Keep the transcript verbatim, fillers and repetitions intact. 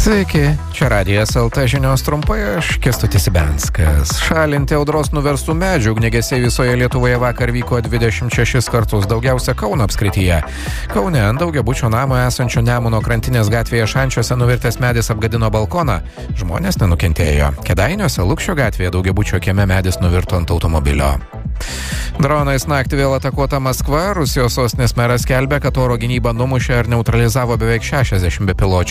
Sveiki, čia Radijas L T žinios trumpai, aš Kęstutis Ibenskas. Šalinti audros nuverstų medžių ugniagesiai visoje Lietuvoje vakar vyko dvidešimt šešis kartus, daugiausia Kauno apskrityje. Kaune ant daugiabučio namo esančio Nemuno krantinės gatvėje Šančiuose nuvirtęs medis apgadino balkoną. Žmonės nenukentėjo. Kėdainiuose Lukšio gatvėje daugiabučio kieme medis nuvirto ant automobilio. Dronais naktį vėl atakuota Maskva. Rusijos sostinės meras skelbia, kad oro gynyba numušė ar neutralizavo beveik šešiasdešimt bepiločių